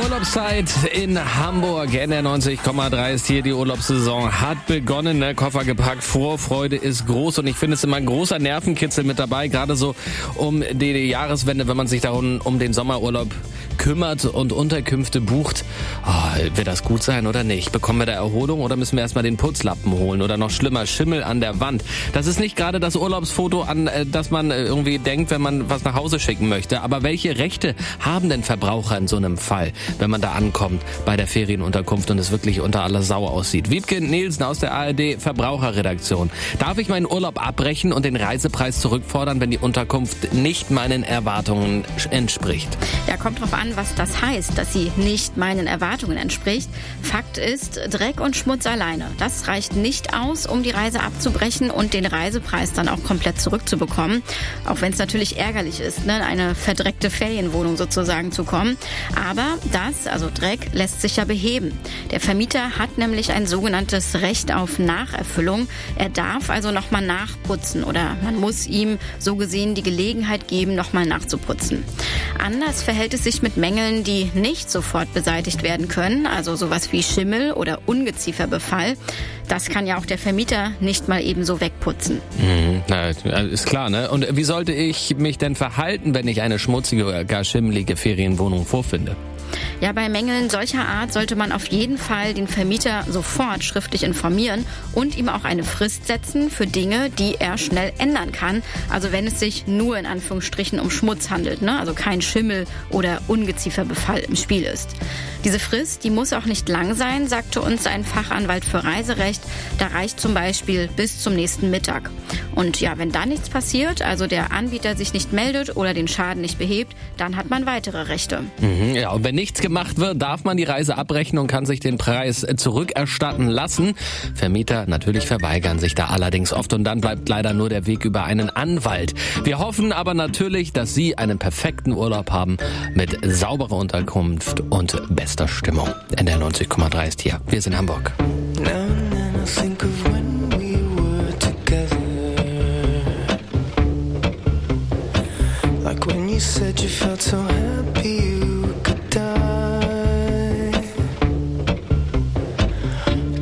Urlaubszeit in Hamburg. NR90,3 ist hier. Die Urlaubssaison hat begonnen. Ne? Koffer gepackt, Vorfreude ist groß. Und ich finde es immer ein großer Nervenkitzel mit dabei. Gerade so um die Jahreswende, wenn man sich darum um den Sommerurlaub kümmert und Unterkünfte bucht. Oh, wird das gut sein oder nicht? Bekommen wir da Erholung oder müssen wir erstmal den Putzlappen holen? Oder noch schlimmer, Schimmel an der Wand. Das ist nicht gerade das Urlaubsfoto, an das man irgendwie denkt, wenn man was nach Hause schicken möchte. Aber welche Rechte haben denn Verbraucher in so einem Fall, wenn man da ankommt bei der Ferienunterkunft und es wirklich unter aller Sau aussieht? Wiebke Nielsen aus der ARD Verbraucherredaktion. Darf ich meinen Urlaub abbrechen und den Reisepreis zurückfordern, wenn die Unterkunft nicht meinen Erwartungen entspricht? Ja, kommt drauf an, was das heißt, dass sie nicht meinen Erwartungen entspricht. Fakt ist, Dreck und Schmutz alleine. Das reicht nicht aus, um die Reise abzubrechen und den Reisepreis dann auch komplett zurückzubekommen. Auch wenn es natürlich ärgerlich ist, ne, eine verdreckte Ferienwohnung sozusagen zu kommen. Aber das, also Dreck, lässt sich ja beheben. Der Vermieter hat nämlich ein sogenanntes Recht auf Nacherfüllung. Er darf also nochmal nachputzen oder man muss ihm so gesehen die Gelegenheit geben, nochmal nachzuputzen. Anders verhält es sich mit Mängeln, die nicht sofort beseitigt werden können, also sowas wie Schimmel oder Ungezieferbefall. Das kann ja auch der Vermieter nicht mal eben so wegputzen. Na, ist klar, ne? Und wie sollte ich mich denn verhalten, wenn ich eine schmutzige oder gar schimmelige Ferienwohnung vorfinde? Ja, bei Mängeln solcher Art sollte man auf jeden Fall den Vermieter sofort schriftlich informieren und ihm auch eine Frist setzen für Dinge, die er schnell ändern kann. Also wenn es sich nur in Anführungsstrichen um Schmutz handelt, ne? Also kein Schimmel oder Ungezieferbefall im Spiel ist. Diese Frist, die muss auch nicht lang sein, sagte uns ein Fachanwalt für Reiserecht. Da reicht zum Beispiel bis zum nächsten Mittag. Und ja, wenn da nichts passiert, also der Anbieter sich nicht meldet oder den Schaden nicht behebt, dann hat man weitere Rechte. Ja, und wenn nichts gemacht wird, darf man die Reise abbrechen und kann sich den Preis zurückerstatten lassen. Vermieter natürlich verweigern sich da allerdings oft und dann bleibt leider nur der Weg über einen Anwalt. Wir hoffen aber natürlich, dass Sie einen perfekten Urlaub haben mit sauberer Unterkunft und bester Stimmung. NR90,3 ist hier. Wir sind Hamburg. Like when you said you felt so happy